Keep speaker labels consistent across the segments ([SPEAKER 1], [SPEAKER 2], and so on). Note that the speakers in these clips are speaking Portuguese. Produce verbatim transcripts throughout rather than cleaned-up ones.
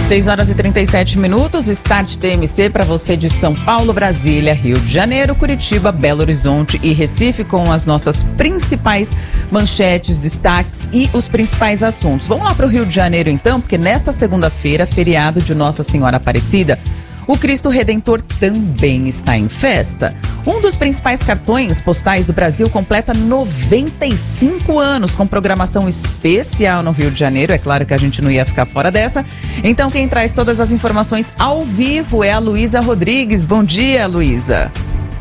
[SPEAKER 1] seis horas e trinta e sete minutos, Start T M C para você de São Paulo, Brasília, Rio de Janeiro, Curitiba, Belo Horizonte e Recife, com as nossas principais manchetes, destaques e os principais assuntos. Vamos lá para o Rio de Janeiro então, porque nesta segunda-feira, feriado de Nossa Senhora Aparecida, o Cristo Redentor também está em festa. Um dos principais cartões postais do Brasil completa noventa e cinco anos, com programação especial no Rio de Janeiro. É claro que a gente não ia ficar fora dessa. Então quem traz todas as informações ao vivo é a Luísa Rodrigues. Bom dia, Luísa.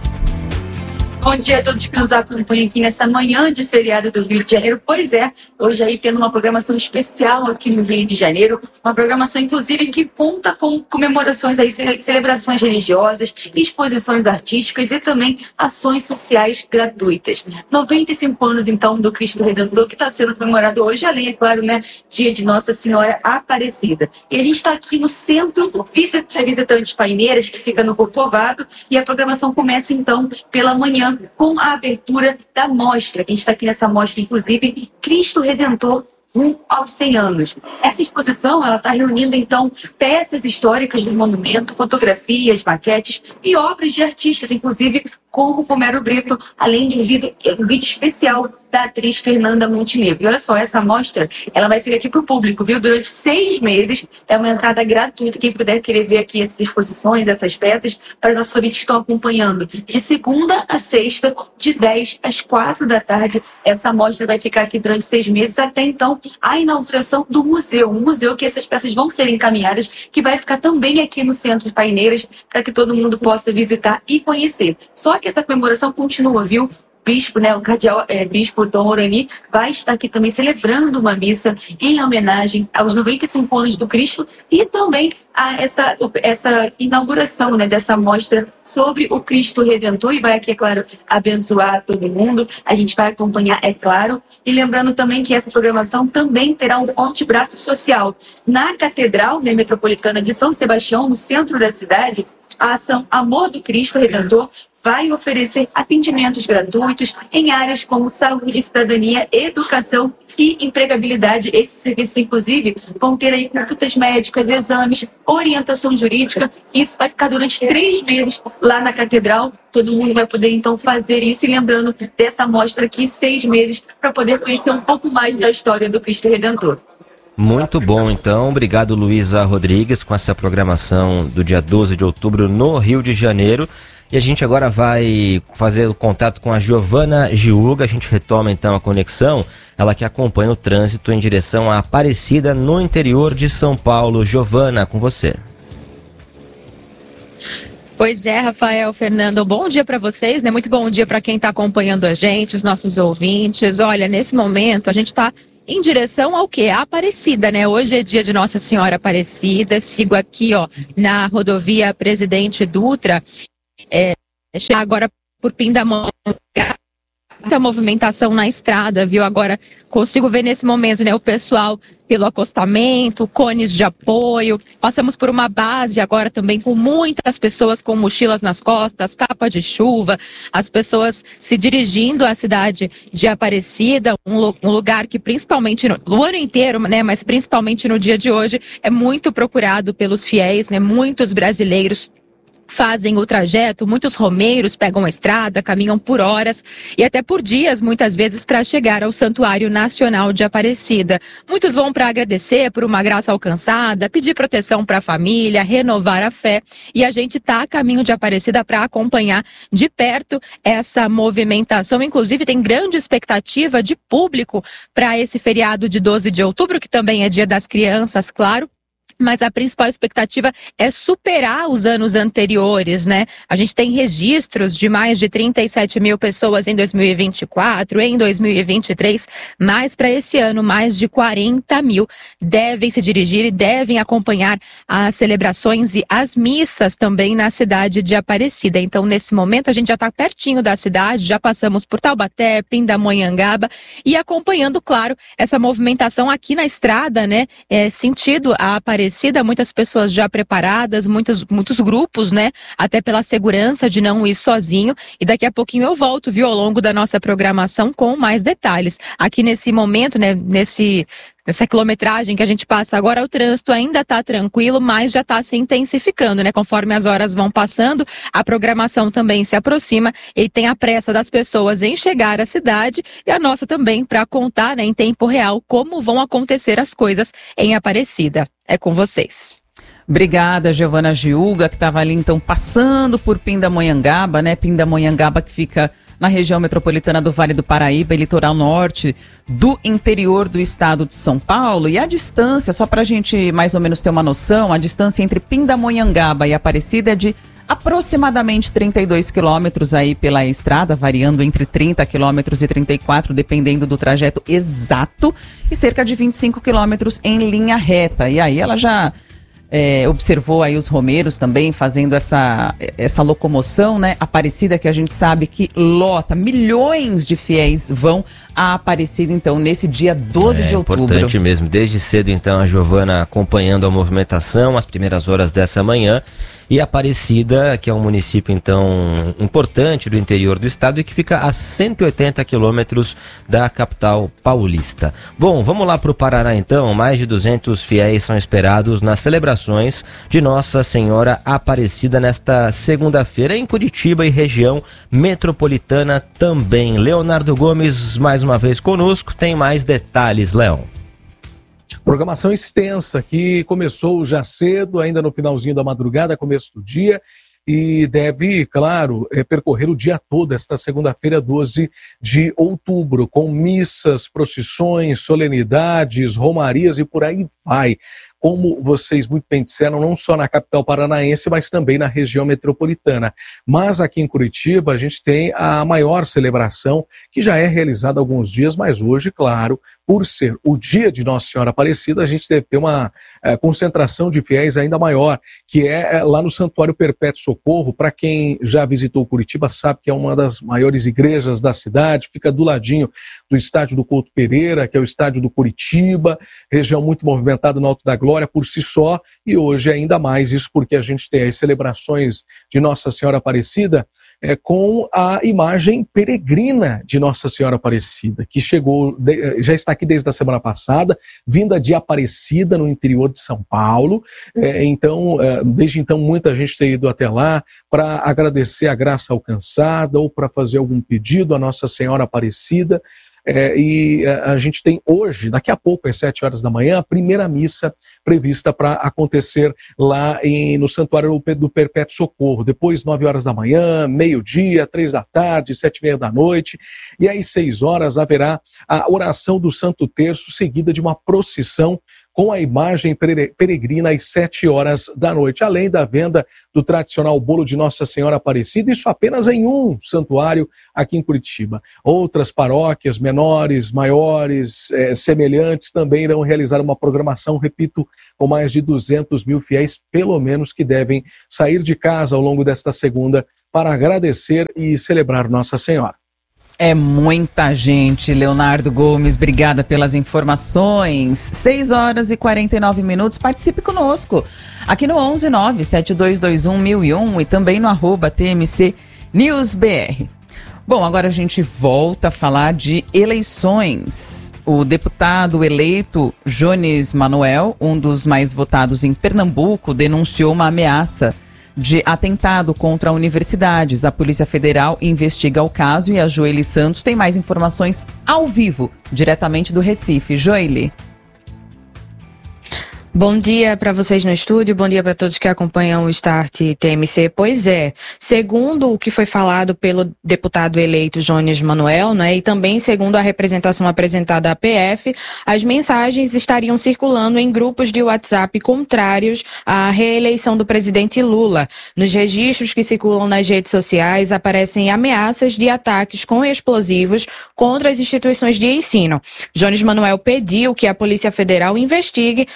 [SPEAKER 2] Bom dia a todos que nos acompanham aqui nessa manhã de feriado do Rio de Janeiro. Pois é, hoje aí tendo uma programação especial aqui no Rio de Janeiro, uma programação inclusive que conta com comemorações aí, celebrações religiosas, exposições artísticas e também ações sociais gratuitas. noventa e cinco anos então do Cristo Redentor, que está sendo comemorado hoje, além, é claro, né, dia de Nossa Senhora Aparecida. E a gente está aqui no Centro de Visitantes Paineiras, que fica no Corcovado, e a programação começa então pela manhã, com a abertura da mostra. A gente está aqui nessa mostra, inclusive, Cristo Redentor rumo aos cem anos. Essa exposição, ela está reunindo, então, peças históricas do monumento, fotografias, maquetes e obras de artistas, inclusive como Romero Brito, além de um vídeo, um vídeo especial da atriz Fernanda Montenegro. E olha só, essa mostra, ela vai ficar aqui para o público, viu? Durante seis meses, é uma entrada gratuita. Quem puder querer ver aqui essas exposições, essas peças, para os nossos ouvintes que estão acompanhando. De segunda a sexta, de dez às quatro da tarde, essa mostra vai ficar aqui durante seis meses, até então a inauguração do museu. Um museu que essas peças vão ser encaminhadas, que vai ficar também aqui no Centro de Paineiras, para que todo mundo possa visitar e conhecer. Só que essa comemoração continua, viu? Bispo, né, o cardeal é, Bispo Dom Orani vai estar aqui também celebrando uma missa em homenagem aos noventa e cinco anos do Cristo e também a essa, essa inauguração, né, dessa mostra sobre o Cristo Redentor, e vai aqui, é claro, abençoar todo mundo. A gente vai acompanhar, é claro, e lembrando também que essa programação também terá um forte braço social. Na Catedral, né, Metropolitana de São Sebastião, no centro da cidade, a ação Amor do Cristo Redentor vai oferecer atendimentos gratuitos em áreas como saúde, cidadania, educação e empregabilidade. Esses serviços, inclusive, vão ter aí consultas médicas, exames, orientação jurídica. Isso vai ficar durante três meses lá na Catedral. Todo mundo vai poder, então, fazer isso. E lembrando dessa mostra aqui, seis meses, para poder conhecer um pouco mais da história do Cristo Redentor.
[SPEAKER 3] Muito bom, então. Obrigado, Luísa Rodrigues, com essa programação do dia doze de outubro no Rio de Janeiro. E a gente agora vai fazer o contato com a Giovana Giuga. A gente retoma então a conexão, ela que acompanha o trânsito em direção à Aparecida, no interior de São Paulo. Giovana, com você.
[SPEAKER 4] Pois é, Rafael, Fernando, bom dia para vocês, né? Muito bom dia para quem está acompanhando a gente, os nossos ouvintes. Olha, nesse momento a gente está em direção ao quê? A Aparecida, né? Hoje é dia de Nossa Senhora Aparecida. Sigo aqui, ó, na rodovia Presidente Dutra. É, chegar agora por Pindamonhangaba, muita movimentação na estrada, viu? Agora consigo ver nesse momento, né, o pessoal pelo acostamento, cones de apoio. Passamos por uma base agora também com muitas pessoas com mochilas nas costas, capa de chuva, as pessoas se dirigindo à cidade de Aparecida, um, um lugar que principalmente no, no ano inteiro, né, mas principalmente no dia de hoje, é muito procurado pelos fiéis, né? Muitos brasileiros fazem o trajeto, muitos romeiros pegam a estrada, caminham por horas e até por dias, muitas vezes, para chegar ao Santuário Nacional de Aparecida. Muitos vão para agradecer por uma graça alcançada, pedir proteção para a família, renovar a fé, e a gente está a caminho de Aparecida para acompanhar de perto essa movimentação. Inclusive, tem grande expectativa de público para esse feriado de doze de outubro, que também é Dia das Crianças, claro. Mas a principal expectativa é superar os anos anteriores, né? A gente tem registros de mais de trinta e sete mil pessoas em dois mil e vinte e quatro, em dois mil e vinte e três, mas para esse ano mais de quarenta mil devem se dirigir e devem acompanhar as celebrações e as missas também na cidade de Aparecida. Então, nesse momento, a gente já está pertinho da cidade, já passamos por Taubaté, Pindamonhangaba e acompanhando, claro, essa movimentação aqui na estrada, né? É, sentido a Aparecida. Muitas pessoas já preparadas, muitos, muitos grupos, né? Até pela segurança de não ir sozinho. E daqui a pouquinho eu volto, viu, ao longo da nossa programação com mais detalhes. Aqui nesse momento, né? Nesse... Essa quilometragem que a gente passa agora, o trânsito ainda está tranquilo, mas já está se intensificando, né? Conforme as horas vão passando, a programação também se aproxima e tem a pressa das pessoas em chegar à cidade e a nossa também para contar, né, em tempo real como vão acontecer as coisas em Aparecida. É com vocês.
[SPEAKER 1] Obrigada, Giovana Giuga, que estava ali então passando por Pindamonhangaba, né? Pindamonhangaba que fica na região metropolitana do Vale do Paraíba, litoral norte do interior do estado de São Paulo. E a distância, só para a gente mais ou menos ter uma noção, a distância entre Pindamonhangaba e Aparecida é de aproximadamente trinta e dois quilômetros aí pela estrada, variando entre trinta quilômetros e trinta e quatro, dependendo do trajeto exato, e cerca de vinte e cinco quilômetros em linha reta. E aí ela já É, observou aí os romeiros também fazendo essa, essa locomoção, né? Aparecida, que a gente sabe que lota, milhões de fiéis vão a Aparecida, então, nesse dia doze de outubro. É
[SPEAKER 3] importante mesmo, desde cedo, então, a Giovana acompanhando a movimentação, as primeiras horas dessa manhã. E Aparecida, que é um município, então, importante do interior do estado e que fica a cento e oitenta quilômetros da capital paulista. Bom, vamos lá para o Paraná, então. Mais de duzentos fiéis são esperados nas celebrações de Nossa Senhora Aparecida nesta segunda-feira em Curitiba e região metropolitana também. Leonardo Gomes, mais uma vez conosco, tem mais detalhes, Léo.
[SPEAKER 5] Programação extensa que começou já cedo, ainda no finalzinho da madrugada, começo do dia, e deve, claro, é, percorrer o dia todo, esta segunda-feira, doze de outubro, com missas, procissões, solenidades, romarias e por aí vai. Como vocês muito bem disseram, não só na capital paranaense, mas também na região metropolitana. Mas aqui em Curitiba a gente tem a maior celebração, que já é realizada há alguns dias, mas hoje, claro, por ser o dia de Nossa Senhora Aparecida, a gente deve ter uma é, concentração de fiéis ainda maior, que é, é lá no Santuário Perpétuo Socorro. Para quem já visitou Curitiba sabe que é uma das maiores igrejas da cidade, fica do ladinho do estádio do Couto Pereira, que é o estádio do Curitiba, região muito movimentada no Alto da Glória por si só, e hoje ainda mais isso porque a gente tem as celebrações de Nossa Senhora Aparecida é, com a imagem peregrina de Nossa Senhora Aparecida, que chegou, já está aqui desde a semana passada, vinda de Aparecida, no interior de São Paulo. É, então, é, desde então, muita gente tem ido até lá para agradecer a graça alcançada ou para fazer algum pedido à Nossa Senhora Aparecida. É, e a gente tem hoje, daqui a pouco, às sete horas da manhã, a primeira missa prevista para acontecer lá em, no Santuário do Perpétuo Socorro. Depois, nove horas da manhã, meio-dia, três da tarde, sete e meia da noite. E às seis horas haverá a oração do Santo Terço, seguida de uma procissão com a imagem peregrina às sete horas da noite, além da venda do tradicional bolo de Nossa Senhora Aparecida, isso apenas em um santuário aqui em Curitiba. Outras paróquias menores, maiores, eh, semelhantes, também irão realizar uma programação, repito, com mais de duzentos mil fiéis, pelo menos, que devem sair de casa ao longo desta segunda para agradecer e celebrar Nossa Senhora.
[SPEAKER 1] É muita gente, Leonardo Gomes, obrigada pelas informações. seis horas e quarenta e nove minutos, participe conosco aqui no onze nove sete dois dois um mil e um e também no arroba T M C News B R. Bom, agora a gente volta a falar de eleições. O deputado eleito Jones Manuel, um dos mais votados em Pernambuco, denunciou uma ameaça de atentado contra universidades. A Polícia Federal investiga o caso e a Joeli Santos tem mais informações ao vivo, diretamente do Recife. Joeli.
[SPEAKER 6] Bom dia para vocês no estúdio, bom dia para todos que acompanham o Start T M C. Pois é, segundo o que foi falado pelo deputado eleito Jones Manuel, né, e também segundo a representação apresentada à P F, as mensagens estariam circulando em grupos de WhatsApp contrários à reeleição do presidente Lula. Nos registros que circulam nas redes sociais aparecem ameaças de ataques com explosivos contra as instituições de ensino. Jones Manuel pediu que a Polícia Federal investigue a origem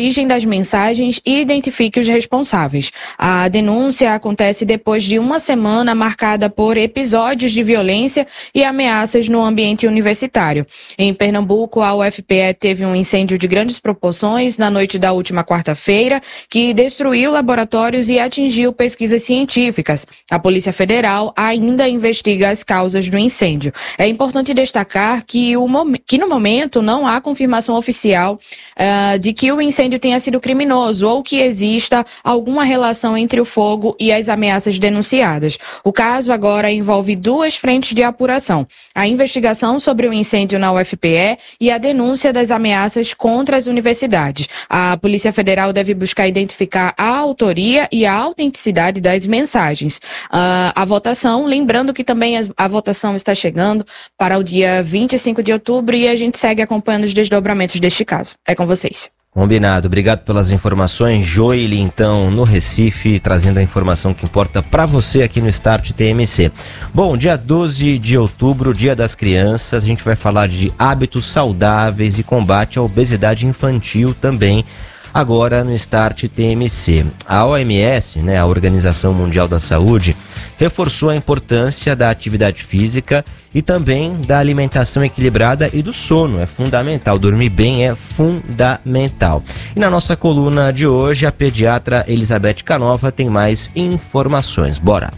[SPEAKER 6] origem das mensagens e identifique os responsáveis. A denúncia acontece depois de uma semana marcada por episódios de violência e ameaças no ambiente universitário. Em Pernambuco, a U F P E teve um incêndio de grandes proporções na noite da última quarta-feira, que destruiu laboratórios e atingiu pesquisas científicas. A Polícia Federal ainda investiga as causas do incêndio. É importante destacar que, o, que no momento não há confirmação oficial uh, de que o incêndio tenha sido criminoso ou que exista alguma relação entre o fogo e as ameaças denunciadas. O caso agora envolve duas frentes de apuração: a investigação sobre o incêndio na U F P E e a denúncia das ameaças contra as universidades. A Polícia Federal deve buscar identificar a autoria e a autenticidade das mensagens. Uh, a votação, lembrando que também a, a votação está chegando para o dia vinte e cinco de outubro e a gente segue acompanhando os desdobramentos deste caso. É com vocês.
[SPEAKER 3] Combinado. Obrigado pelas informações. Joile, então, no Recife, trazendo a informação que importa para você aqui no Start T M C. Bom, dia doze de outubro, Dia das Crianças, a gente vai falar de hábitos saudáveis e combate à obesidade infantil também, agora no Start T M C. A O M S, né, a Organização Mundial da Saúde, reforçou a importância da atividade física e também da alimentação equilibrada e do sono. É fundamental, dormir bem é fundamental. E na nossa coluna de hoje, a pediatra Elizabeth Canova tem mais informações. Bora!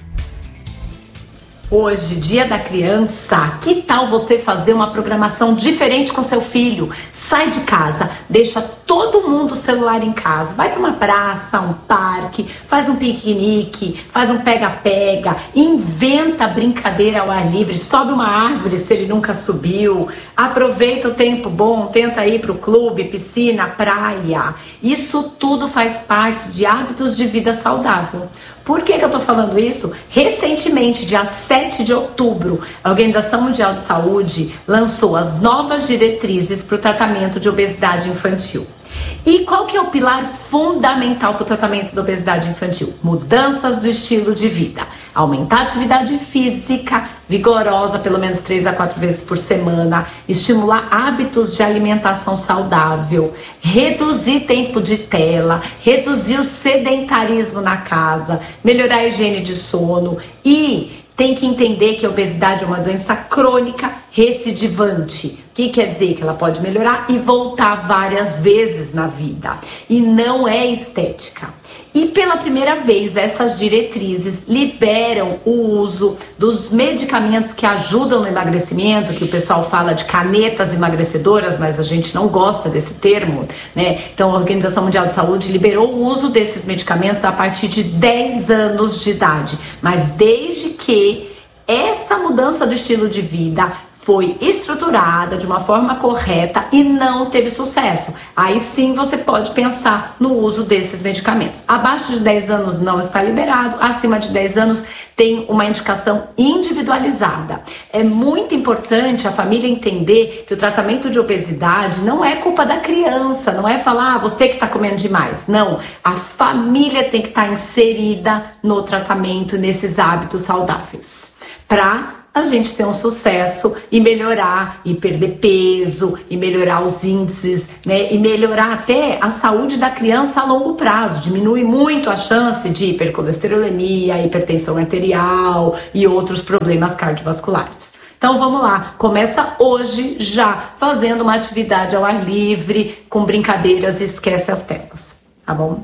[SPEAKER 7] Hoje, Dia da Criança, que tal você fazer uma programação diferente com seu filho? Sai de casa, deixa todo mundo o celular em casa, vai para uma praça, um parque, faz um piquenique, faz um pega-pega, inventa brincadeira ao ar livre, sobe uma árvore se ele nunca subiu, aproveita o tempo bom, tenta ir para o clube, piscina, praia. Isso tudo faz parte de hábitos de vida saudável. Por que que eu tô falando isso? Recentemente, dia sete de outubro, a Organização Mundial de Saúde lançou as novas diretrizes para o tratamento de obesidade infantil. E qual que é o pilar fundamental para o tratamento da obesidade infantil? Mudanças do estilo de vida. Aumentar a atividade física vigorosa, pelo menos três a quatro vezes por semana. Estimular hábitos de alimentação saudável. Reduzir tempo de tela. Reduzir o sedentarismo na casa. Melhorar a higiene de sono. E tem que entender que a obesidade é uma doença crônica recidivante. O que quer dizer? Que ela pode melhorar e voltar várias vezes na vida. E não é estética. E pela primeira vez, essas diretrizes liberam o uso dos medicamentos que ajudam no emagrecimento, que o pessoal fala de canetas emagrecedoras, mas a gente não gosta desse termo, né? Então, a Organização Mundial de Saúde liberou o uso desses medicamentos a partir de dez anos de idade. Mas desde que essa mudança do estilo de vida foi estruturada de uma forma correta e não teve sucesso, aí sim você pode pensar no uso desses medicamentos. Abaixo de dez anos não está liberado, acima de dez anos tem uma indicação individualizada. É muito importante a família entender que o tratamento de obesidade não é culpa da criança, não é falar, ah, você que está comendo demais. Não, a família tem que estar inserida no tratamento, nesses hábitos saudáveis, para a gente ter um sucesso e melhorar, e perder peso, e melhorar os índices, né? E melhorar até a saúde da criança a longo prazo. Diminui muito a chance de hipercolesterolemia, hipertensão arterial e outros problemas cardiovasculares. Então vamos lá, começa hoje já fazendo uma atividade ao ar livre, com brincadeiras e esquece as telas, tá bom?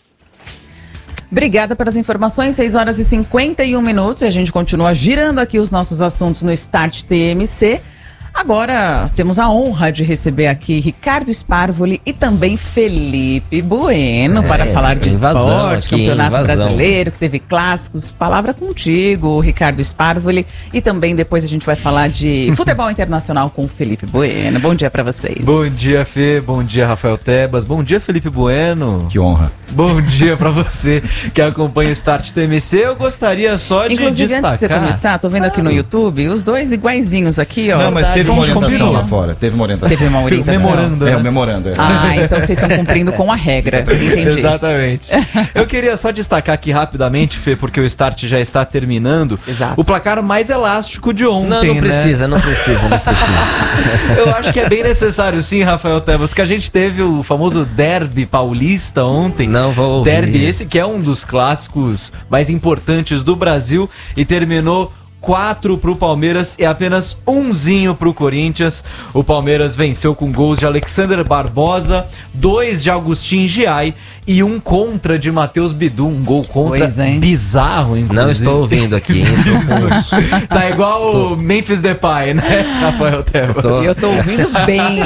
[SPEAKER 1] Obrigada pelas informações, seis horas e cinquenta e um minutos, e a gente continua girando aqui os nossos assuntos no Start T M C. Agora temos a honra de receber aqui Ricardo Sparvoli e também Felipe Bueno é, para falar de esporte, aqui, Campeonato invasão. Brasileiro, que teve clássicos. Palavra contigo, Ricardo Sparvoli, e também depois a gente vai falar de futebol internacional com o Felipe Bueno. Bom dia para vocês.
[SPEAKER 8] Bom dia, Fê. Bom dia, Rafael Tebas. Bom dia, Felipe Bueno.
[SPEAKER 9] Que honra.
[SPEAKER 8] Bom dia para você que acompanha o Start T M C. Eu gostaria só de
[SPEAKER 1] Inclusive,
[SPEAKER 8] destacar...
[SPEAKER 1] antes de você começar, tô vendo aqui no YouTube, os dois iguaizinhos aqui, ó.
[SPEAKER 8] Não, mas teve
[SPEAKER 9] uma
[SPEAKER 1] onde
[SPEAKER 9] orientação
[SPEAKER 1] combinou?
[SPEAKER 9] lá fora. Teve uma orientação.
[SPEAKER 1] Teve uma orientação.
[SPEAKER 8] Memorando,
[SPEAKER 9] É,
[SPEAKER 8] né?
[SPEAKER 9] o memorando. É.
[SPEAKER 1] Ah, então vocês estão cumprindo com a regra. Entendi.
[SPEAKER 8] Exatamente. Eu queria só destacar aqui rapidamente, Fê, porque o start já está terminando.
[SPEAKER 1] Exato.
[SPEAKER 8] O placar mais elástico de ontem,
[SPEAKER 3] Não, não
[SPEAKER 8] né?
[SPEAKER 3] precisa, não precisa, não precisa.
[SPEAKER 8] Eu acho que é bem necessário sim, Rafael Tebas, que a gente teve o famoso derby paulista ontem.
[SPEAKER 3] Não vou ouvir.
[SPEAKER 8] Derby esse que é um dos clássicos mais importantes do Brasil e terminou quatro pro Palmeiras e apenas umzinho pro Corinthians. O Palmeiras venceu com gols de Alexander Barbosa, dois de Agustin Giai e um contra de Matheus Bidu, um gol contra
[SPEAKER 1] Pois, hein?
[SPEAKER 8] bizarro, inclusive.
[SPEAKER 3] Não estou ouvindo aqui, hein? Tô com-
[SPEAKER 8] Tá igual o Memphis Depay, né, Rafael Tebas?
[SPEAKER 3] Tô-
[SPEAKER 1] Eu tô ouvindo bem.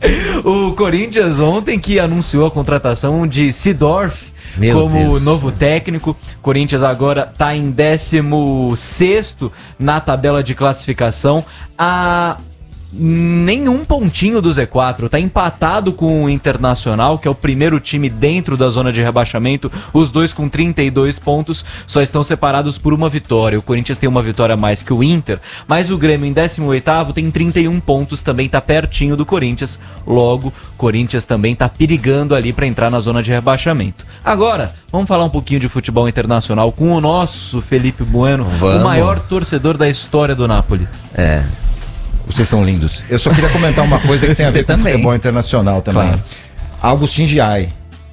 [SPEAKER 8] O Corinthians ontem que anunciou a contratação de Seedorf
[SPEAKER 3] Meu
[SPEAKER 8] como
[SPEAKER 3] Deus.
[SPEAKER 8] novo técnico. Corinthians agora está em décimo sexto na tabela de classificação. A nenhum pontinho do Z quatro, tá empatado com o Internacional, que é o primeiro time dentro da zona de rebaixamento, os dois com trinta e dois pontos, só estão separados por uma vitória. O Corinthians tem uma vitória a mais que o Inter, mas o Grêmio em décimo oitavo tem trinta e um pontos, também tá pertinho do Corinthians, logo, Corinthians também tá perigando ali para entrar na zona de rebaixamento. Agora, vamos falar um pouquinho de futebol internacional com o nosso Felipe Bueno,
[SPEAKER 3] Vamos.
[SPEAKER 8] o maior torcedor da história do Napoli.
[SPEAKER 3] É.
[SPEAKER 9] Vocês são lindos. Eu só queria comentar uma coisa que tem a
[SPEAKER 1] Você
[SPEAKER 9] ver com o
[SPEAKER 1] também.
[SPEAKER 9] futebol internacional também.
[SPEAKER 8] Claro.
[SPEAKER 9] Agustin Giai,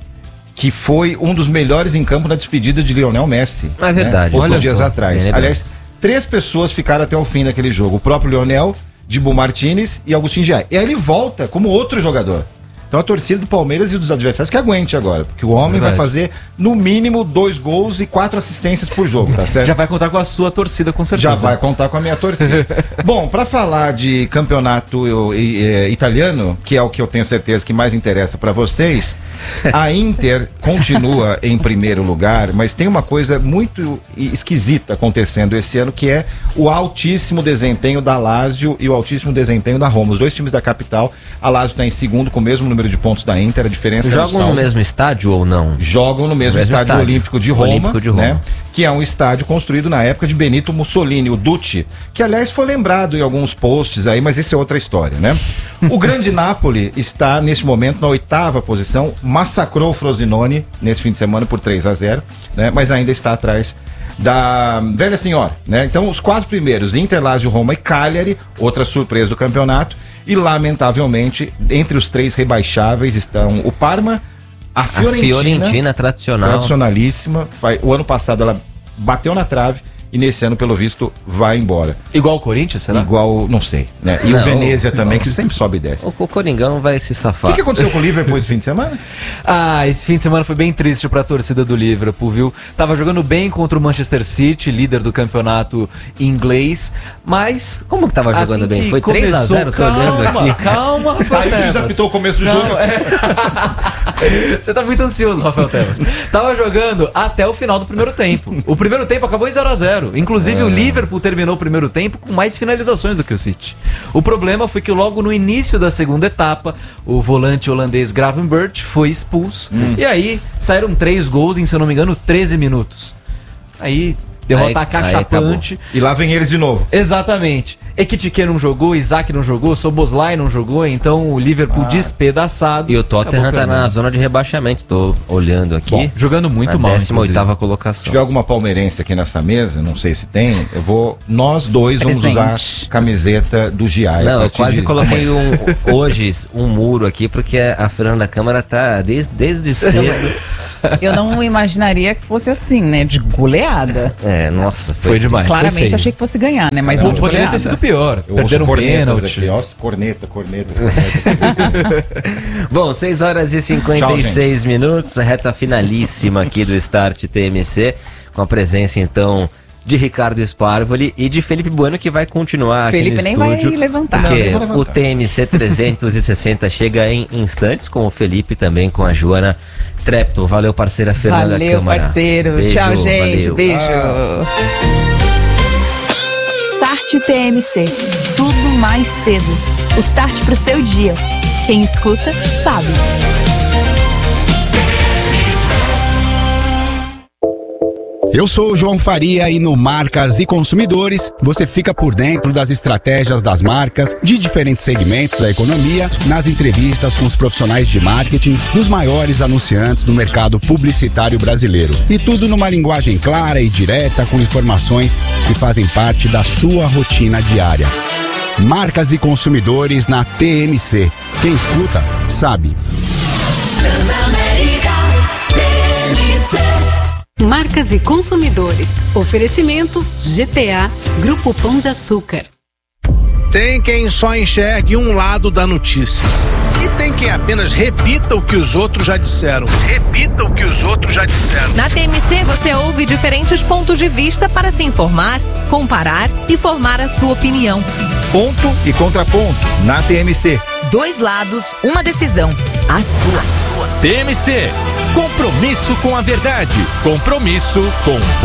[SPEAKER 9] que foi um dos melhores em campo na despedida de Lionel Messi.
[SPEAKER 3] É verdade.
[SPEAKER 9] Né? Poucos
[SPEAKER 3] Olha
[SPEAKER 9] dias
[SPEAKER 3] só.
[SPEAKER 9] atrás.
[SPEAKER 3] Bem lembrado.
[SPEAKER 9] Aliás, três pessoas ficaram até o fim daquele jogo. O próprio Lionel, Dibu Martinez e Agustin Giai. E aí ele volta como outro jogador. Então a torcida do Palmeiras e dos adversários que aguente agora, porque o homem
[SPEAKER 8] Verdade.
[SPEAKER 9] vai fazer no mínimo dois gols e quatro assistências por jogo, tá certo?
[SPEAKER 8] Já vai contar com a sua torcida, com certeza.
[SPEAKER 9] Já vai contar com a minha torcida. Bom, para falar de campeonato eu, eh, italiano, que é o que eu tenho certeza que mais interessa para vocês, a Inter continua em primeiro lugar, mas tem uma coisa muito esquisita acontecendo esse ano, que é o altíssimo desempenho da Lazio e o altíssimo desempenho da Roma. Os dois times da capital, a Lazio está em segundo com o mesmo número de pontos da Inter, a diferença é
[SPEAKER 3] Jogam no mesmo estádio ou não?
[SPEAKER 9] Jogam no mesmo,
[SPEAKER 3] No mesmo
[SPEAKER 9] estádio,
[SPEAKER 3] estádio.
[SPEAKER 9] Olímpico de Roma,
[SPEAKER 3] Olímpico de Roma.
[SPEAKER 9] né? Que é um estádio construído na época de Benito Mussolini, o Duce, que aliás foi lembrado em alguns posts aí, mas esse é outra história, né? O grande Napoli está neste momento na oitava posição, massacrou o Frosinone nesse fim de semana por três a zero, né? Mas ainda está atrás da velha senhora, né? Então os quatro primeiros, Inter, Lazio, Roma e Cagliari, outra surpresa do campeonato, e lamentavelmente entre os três rebaixáveis estão o Parma, a
[SPEAKER 3] A
[SPEAKER 9] Fiorentina,
[SPEAKER 3] Fiorentina tradicional.
[SPEAKER 9] tradicionalíssima, vai- o ano passado ela bateu na trave e nesse ano, pelo visto, vai embora.
[SPEAKER 8] Igual o Corinthians, será?
[SPEAKER 9] Igual, não sei, né? E
[SPEAKER 3] Não,
[SPEAKER 9] o Venezia
[SPEAKER 3] o-
[SPEAKER 9] também, que sempre sobe e desce.
[SPEAKER 3] O, o Coringão vai se
[SPEAKER 9] O
[SPEAKER 3] safar.
[SPEAKER 9] que, que aconteceu com o Liverpool esse fim de semana?
[SPEAKER 8] Ah, esse fim de semana foi bem triste pra torcida do Liverpool, viu? Tava jogando bem contra o Manchester City, líder do campeonato inglês, mas...
[SPEAKER 3] Como que tava jogando
[SPEAKER 8] assim
[SPEAKER 3] bem?
[SPEAKER 8] que
[SPEAKER 3] Foi três a zero, tô
[SPEAKER 8] calma,
[SPEAKER 3] olhando aqui.
[SPEAKER 8] Calma, Rafael
[SPEAKER 9] Aí o juiz
[SPEAKER 8] Tebas.
[SPEAKER 9] apitou o começo do
[SPEAKER 8] Calma,
[SPEAKER 9] jogo.
[SPEAKER 8] é. Você tá muito ansioso, Rafael Tebas. Tava jogando até o final do primeiro tempo. O primeiro tempo acabou em zero a zero. Inclusive, o Liverpool terminou o primeiro tempo com mais finalizações do que o City. O problema foi que logo no início da segunda etapa, o volante holandês Gravenberch foi expulso.
[SPEAKER 3] Hum.
[SPEAKER 8] E aí saíram três gols em, se eu não me engano, treze minutos. Aí, derrota
[SPEAKER 3] Aí-
[SPEAKER 8] acachapante.
[SPEAKER 9] E lá vem eles de novo.
[SPEAKER 8] Exatamente. Ekitike não jogou, Isaac não jogou, Soboslai não jogou, então o Liverpool despedaçado.
[SPEAKER 3] E o Tottenham
[SPEAKER 8] acabou
[SPEAKER 3] tá na
[SPEAKER 8] perdendo.
[SPEAKER 3] zona de rebaixamento. Tô olhando aqui.
[SPEAKER 8] Bom, jogando muito
[SPEAKER 3] na
[SPEAKER 8] mal.
[SPEAKER 3] décima oitava
[SPEAKER 9] Se
[SPEAKER 3] colocação.
[SPEAKER 9] tiver alguma palmeirense aqui nessa mesa, não sei se tem, eu vou. Nós dois vamos
[SPEAKER 1] Presente.
[SPEAKER 9] usar camiseta do Giai. a
[SPEAKER 3] Não, eu
[SPEAKER 9] partir
[SPEAKER 3] quase
[SPEAKER 9] de-
[SPEAKER 3] coloquei um, hoje um muro aqui, porque a Fernanda Câmara tá desde, desde cedo.
[SPEAKER 1] Eu não imaginaria que fosse assim, né? De goleada.
[SPEAKER 3] É, nossa,
[SPEAKER 8] Foi demais. foi
[SPEAKER 1] Claramente
[SPEAKER 8] feio.
[SPEAKER 1] achei que fosse ganhar, né? Mas
[SPEAKER 8] Não,
[SPEAKER 1] não de
[SPEAKER 8] poderia
[SPEAKER 1] goleada.
[SPEAKER 8] ter sido pior.
[SPEAKER 9] Eu
[SPEAKER 8] Perderam
[SPEAKER 9] ouço
[SPEAKER 8] um
[SPEAKER 9] cornetas
[SPEAKER 8] pênalti.
[SPEAKER 9] aqui, ó. Corneta, corneta, corneta.
[SPEAKER 3] Bom, seis horas e cinquenta e seis minutos, a reta finalíssima aqui do Start T M C, com a presença então de Ricardo Sparvoli e de Felipe Bueno, que vai continuar
[SPEAKER 1] Felipe
[SPEAKER 3] aqui no
[SPEAKER 1] nem vai
[SPEAKER 3] estúdio.
[SPEAKER 1] levantar.
[SPEAKER 3] Porque
[SPEAKER 9] Não, nem vou levantar.
[SPEAKER 3] o T M C trezentos e sessenta chega em instantes com o Felipe, também com a Joana Trepton. Valeu, parceira Fernanda
[SPEAKER 1] Valeu,
[SPEAKER 3] Câmara.
[SPEAKER 1] parceiro.
[SPEAKER 3] Beijo,
[SPEAKER 1] Tchau, gente.
[SPEAKER 3] valeu.
[SPEAKER 1] Beijo.
[SPEAKER 10] Start T M C. Tudo mais cedo. O start pro seu dia. Quem escuta, sabe.
[SPEAKER 11] Eu sou o João Faria e no Marcas e Consumidores você fica por dentro das estratégias das marcas de diferentes segmentos da economia, nas entrevistas com os profissionais de marketing dos maiores anunciantes do mercado publicitário brasileiro. E tudo numa linguagem clara e direta, com informações que fazem parte da sua rotina diária. Marcas e Consumidores na T M C. Quem escuta, sabe.
[SPEAKER 12] Marcas e Consumidores. Oferecimento G P A, Grupo Pão de Açúcar.
[SPEAKER 13] Tem quem só enxergue um lado da notícia. E tem quem apenas repita o que os outros já disseram. Repita o que os outros já disseram.
[SPEAKER 14] Na T M C você ouve diferentes pontos de vista para se informar, comparar e formar a sua opinião.
[SPEAKER 9] Ponto e contraponto na T M C.
[SPEAKER 14] Dois lados, uma decisão. A sua.
[SPEAKER 15] T M C. Compromisso com a verdade. Compromisso com